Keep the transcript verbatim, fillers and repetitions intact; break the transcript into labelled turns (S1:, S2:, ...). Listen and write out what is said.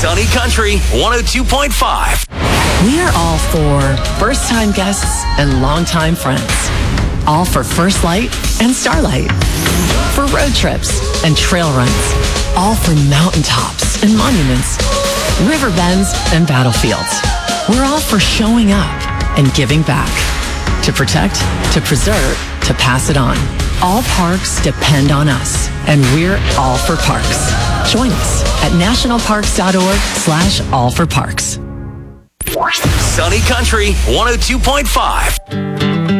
S1: Sunny Country one oh two point five.
S2: We are all for first-time guests and longtime friends. All for First Light and Starlight. For road trips and trail runs. All for mountaintops and monuments. River bends and battlefields. We're all for showing up and giving back. To protect, to preserve, to pass it on. All parks depend on us, and we're all for parks. Join us at nationalparks.org slash all for parks.
S1: Sunny Country one oh two point five.